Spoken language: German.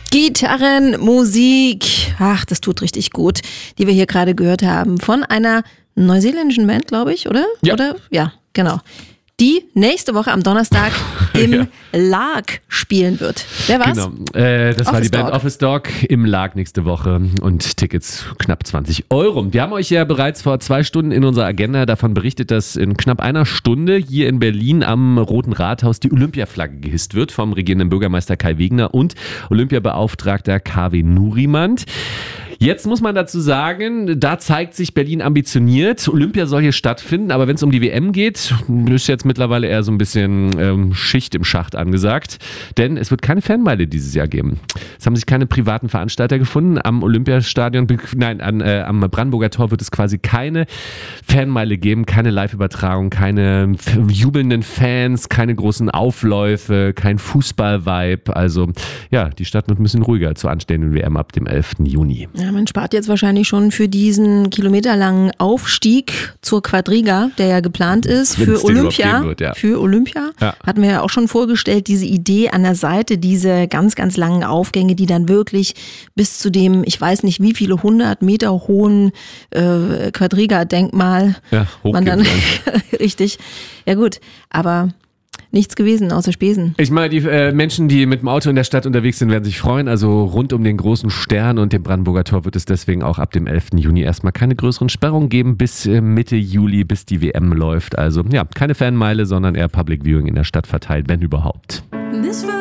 Gitarrenmusik, ach, das tut richtig gut, die wir hier gerade gehört haben, von einer neuseeländischen Band, glaube ich, oder? Ja. Oder? Ja, genau. Die nächste Woche am Donnerstag im Lark spielen wird. Wer war's? Genau, das war die Band Dog. Office Dog im Lark nächste Woche und Tickets knapp 20 €. Wir haben euch ja bereits vor 2 Stunden in unserer Agenda davon berichtet, dass in knapp einer Stunde hier in Berlin am Roten Rathaus die Olympiaflagge gehisst wird vom regierenden Bürgermeister Kai Wegner und Olympiabeauftragter KW Nurimant. Jetzt muss man dazu sagen, da zeigt sich Berlin ambitioniert. Olympia soll hier stattfinden, aber wenn es um die WM geht, ist jetzt mittlerweile eher so ein bisschen Schicht im Schacht angesagt. Denn es wird keine Fanmeile dieses Jahr geben. Es haben sich keine privaten Veranstalter gefunden. Am Olympiastadion, am Brandenburger Tor wird es quasi keine Fanmeile geben, keine Live-Übertragung, keine jubelnden Fans, keine großen Aufläufe, kein Fußball-Vibe. Also ja, die Stadt wird ein bisschen ruhiger zur anstehenden WM ab dem 11. Juni. Ja, man spart jetzt wahrscheinlich schon für diesen kilometerlangen Aufstieg zur Quadriga, der ja geplant ist, Wenn's für den überhaupt Olympia. geben wird, ja. Für Olympia. Ja. Hatten wir ja auch schon vorgestellt, diese Idee an der Seite, diese ganz, ganz langen Aufgänge, die dann wirklich bis zu dem, ich weiß nicht wie viele 100 Meter hohen Quadriga-Denkmal man dann richtig, ja gut, aber nichts gewesen außer Spesen. Ich meine, die Menschen, die mit dem Auto in der Stadt unterwegs sind, werden sich freuen. Also rund um den großen Stern und dem Brandenburger Tor wird es deswegen auch ab dem 11. Juni erstmal keine größeren Sperrungen geben bis Mitte Juli, bis die WM läuft. Also ja, keine Fanmeile, sondern eher Public Viewing in der Stadt verteilt, wenn überhaupt.